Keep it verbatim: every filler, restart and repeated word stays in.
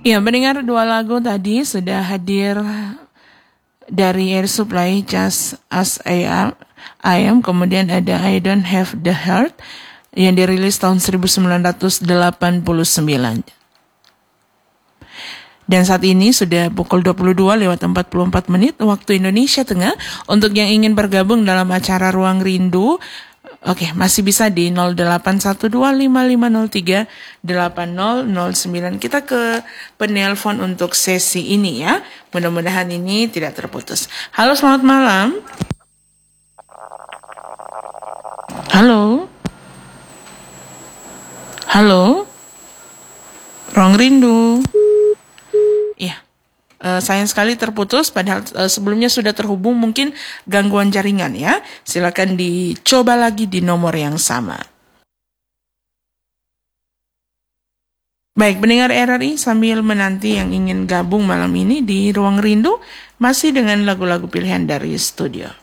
Ya, mendengar dua lagu tadi sudah hadir dari Air Supply, Just As I Am, I Am, kemudian ada I Don't Have the Heart yang dirilis tahun seribu sembilan ratus delapan puluh sembilan. Dan saat ini sudah pukul dua puluh dua lewat empat puluh empat menit waktu Indonesia Tengah. Untuk yang ingin bergabung dalam acara Ruang Rindu, oke, masih bisa di nol delapan satu dua lima lima nol tiga delapan nol nol sembilan. Kita ke penelpon untuk sesi ini ya. Mudah-mudahan ini tidak terputus. Halo, selamat malam. Halo. Halo. Ruang Rindu. Iya. Uh, sayang sekali terputus, padahal uh, sebelumnya sudah terhubung, mungkin gangguan jaringan ya. Silakan dicoba lagi di nomor yang sama. Baik, pendengar R R I, sambil menanti yang ingin gabung malam ini di Ruang Rindu, masih dengan lagu-lagu pilihan dari studio.